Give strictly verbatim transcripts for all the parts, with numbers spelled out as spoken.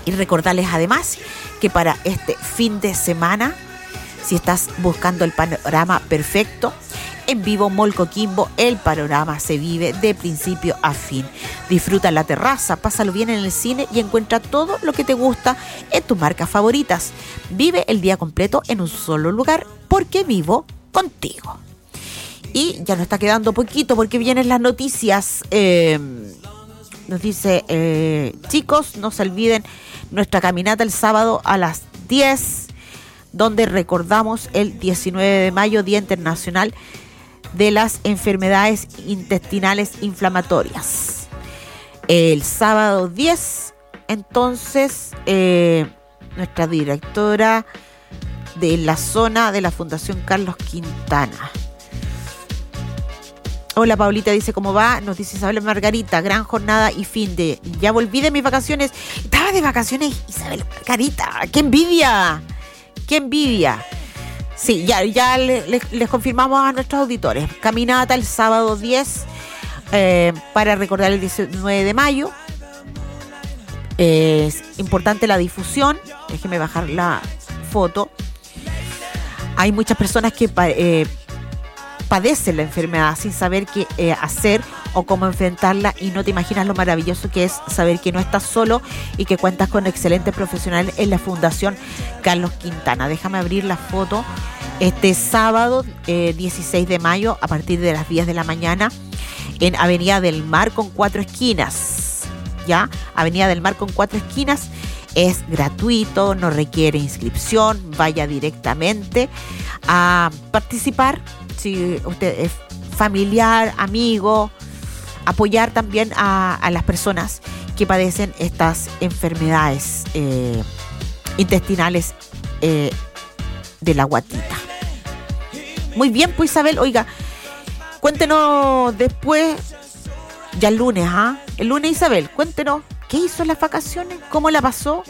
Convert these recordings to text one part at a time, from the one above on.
Y recordarles además que para este fin de semana, si estás buscando el panorama perfecto, en Vivo Mall Coquimbo, el panorama se vive de principio a fin. Disfruta en la terraza, pásalo bien en el cine y encuentra todo lo que te gusta en tus marcas favoritas. Vive el día completo en un solo lugar, porque vivo contigo. Y ya nos está quedando poquito porque vienen las noticias. Eh, nos dice, eh, chicos, no se olviden nuestra caminata el sábado a las diez, donde recordamos el diecinueve de mayo, Día Internacional de las Enfermedades Intestinales Inflamatorias. El sábado diez, entonces, eh, nuestra directora de la zona de la Fundación Carlos Quintana. Hola, Paulita, dice, ¿cómo va? Nos dice Isabel Margarita, gran jornada y fin de... Ya volví de mis vacaciones. Estaba de vacaciones, Isabel Margarita. ¡Qué envidia! ¡Qué envidia! Sí, ya, ya les, les, les confirmamos a nuestros auditores. Caminata el sábado diez, eh, para recordar el diecinueve de mayo. Eh, es importante la difusión. Déjenme bajar la foto. Hay muchas personas que eh, padecen la enfermedad sin saber qué eh, hacer o cómo enfrentarla, y no te imaginas lo maravilloso que es saber que no estás solo y que cuentas con excelentes profesionales en la Fundación Carlos Quintana. Déjame abrir la foto. Este sábado eh, dieciséis de mayo, a partir de las diez de la mañana, en Avenida del Mar con cuatro esquinas. ¿Ya? Avenida del Mar con cuatro esquinas. Es gratuito, no requiere inscripción. Vaya directamente a participar. Si usted es familiar, amigo, apoyar también a, a las personas que padecen estas enfermedades eh, intestinales eh, de la guatita. Muy bien, pues Isabel, oiga, cuéntenos después, ya el lunes, ¿ah? ¿eh? El lunes, Isabel, cuéntenos qué hizo en las vacaciones, cómo la pasó,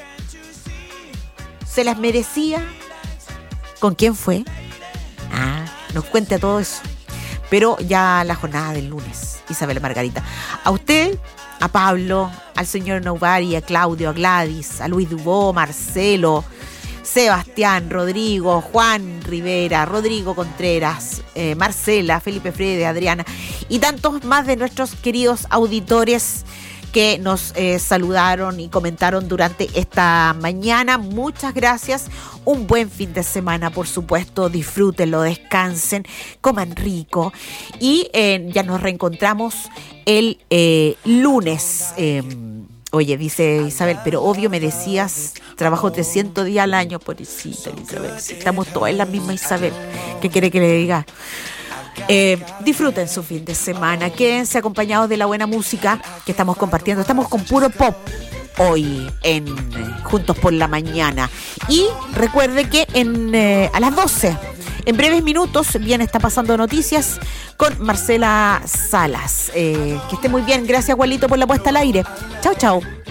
se las merecía, con quién fue. Ah, nos cuente todo eso. Pero ya la jornada del lunes, Isabel Margarita. A usted, a Pablo, al señor Nouvari, a Claudio, a Gladys, a Luis Dubó, Marcelo, Sebastián, Rodrigo, Juan Rivera, Rodrigo Contreras, eh, Marcela, Felipe Frede, Adriana y tantos más de nuestros queridos auditores que nos eh, saludaron y comentaron durante esta mañana. Muchas gracias. Un buen fin de semana, por supuesto. Disfrútenlo, descansen, coman rico. Y eh, ya nos reencontramos el eh, lunes. Eh, oye, dice Isabel, pero obvio me decías, trabajo trescientos días al año. Pobrecita, Isabel. Estamos todas en la misma, Isabel. ¿Qué quiere que le diga? Eh, disfruten su fin de semana, quédense acompañados de la buena música que estamos compartiendo. Estamos con puro pop hoy en Juntos por la Mañana. Y recuerde que en eh, a las doce, en breves minutos, bien, está pasando noticias con Marcela Salas. Eh, que esté muy bien. Gracias, Juanito, por la puesta al aire. Chao, chao.